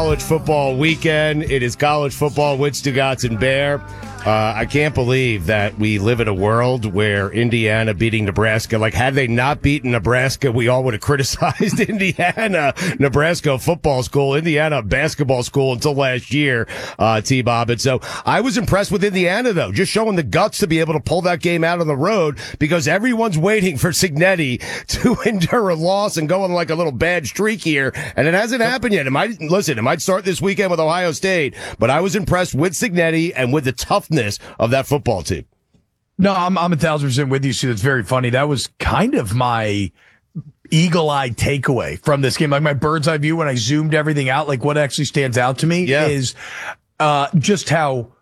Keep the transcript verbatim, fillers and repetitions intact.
college football weekend. It is college football with Stugotz and Bear. Uh, I can't believe that we live in a world where Indiana beating Nebraska, like had they not beaten Nebraska, we all would have criticized Indiana, Nebraska football school, Indiana basketball school until last year, uh, T-Bob. And so I was impressed with Indiana, though, just showing the guts to be able to pull that game out on the road because everyone's waiting for Cignetti to endure a loss and go on like a little bad streak here. And it hasn't happened yet. It might, listen, it might start this weekend with Ohio State, but I was impressed with Cignetti and with the toughness of that football team. No, I'm I'm a thousand percent with you, Sue. That's very funny. That was kind of my eagle-eye takeaway from this game. Like my bird's eye view when I zoomed everything out, like what actually stands out to me yeah. is uh, just how